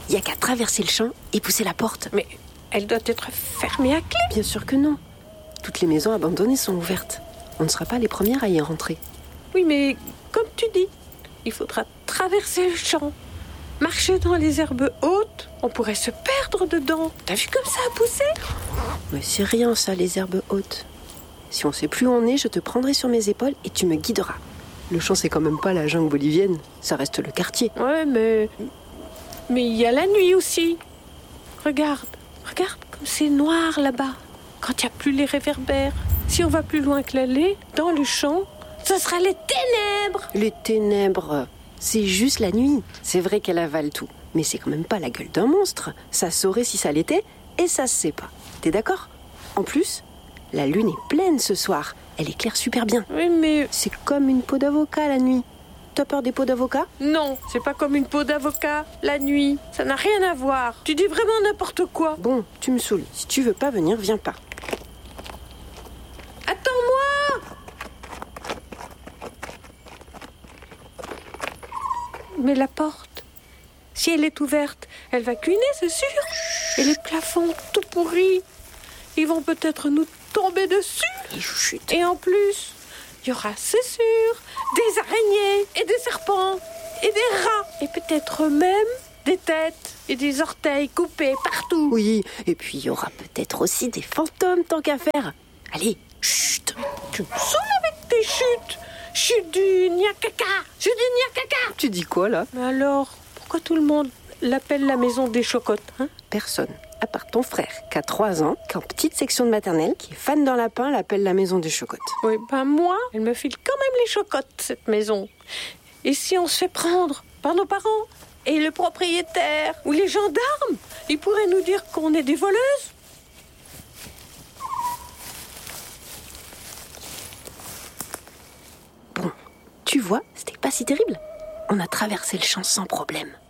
Il n'y a qu'à traverser le champ et pousser la porte. Mais elle doit être fermée à clé. Bien sûr que non. Toutes les maisons abandonnées sont ouvertes. On ne sera pas les premières à y rentrer. Oui, mais comme tu dis, il faudra traverser le champ, marcher dans les herbes hautes. On pourrait se perdre dedans. T'as vu comme ça a poussé? Mais c'est rien ça, les herbes hautes. Si on sait plus où on est, je te prendrai sur mes épaules et tu me guideras. Le champ, c'est quand même pas la jungle bolivienne. Ça reste le quartier. Ouais, mais il y a la nuit aussi. Regarde comme c'est noir là-bas. Quand il n'y a plus les réverbères. Si on va plus loin que l'allée, dans le champ, ce sera les ténèbres. Les ténèbres, c'est juste la nuit. C'est vrai qu'elle avale tout, mais c'est quand même pas la gueule d'un monstre. Ça saurait si ça l'était, et ça se sait pas. T'es d'accord? En plus, la lune est pleine ce soir. Elle éclaire super bien. Oui, mais... C'est comme une peau d'avocat la nuit. T'as peur des peaux d'avocat? Non, c'est pas comme une peau d'avocat, la nuit. Ça n'a rien à voir. Tu dis vraiment n'importe quoi. Bon, tu me saoules. Si tu veux pas venir, viens pas. Attends-moi! Mais la porte, si elle est ouverte, elle va cuiner, c'est sûr. Et les plafonds tout pourris, ils vont peut-être nous tomber dessus. Chut. Et en plus, il y aura, c'est sûr, des araignées et des serpents et des rats. Et peut-être même des têtes et des orteils coupés partout. Oui, et puis il y aura peut-être aussi des fantômes tant qu'à faire. Allez, chut. Tu me saoules avec tes chutes. Chute du Nyakaka. Chute du Nyakaka. Tu dis quoi là? Mais alors, pourquoi tout le monde l'appelle la maison des chocottes, hein? Personne, à part ton frère, qui a 3 ans, qui est en petite section de maternelle, qui est fan d'un lapin, l'appelle la maison des chocottes. Oui, ben moi, elle me file quand même les chocottes, cette maison. Et si on se fait prendre par nos parents et le propriétaire ou les gendarmes, ils pourraient nous dire qu'on est des voleuses. Bon, tu vois, c'était pas si terrible. On a traversé le champ sans problème.